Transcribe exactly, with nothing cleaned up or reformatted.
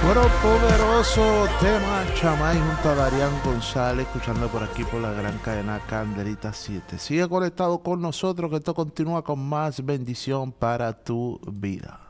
Bueno, poderoso tema Chamay junto a Darían González, escuchando por aquí por la gran cadena Candelita siete. Sigue conectado con nosotros que esto continúa con más bendición para tu vida.